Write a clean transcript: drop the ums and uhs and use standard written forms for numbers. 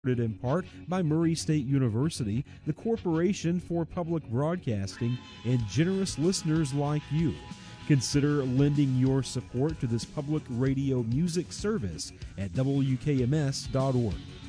In part by Murray State University, the Corporation for Public Broadcasting, and generous listeners like you. Consider lending your support to this public radio music service at WKMS.org.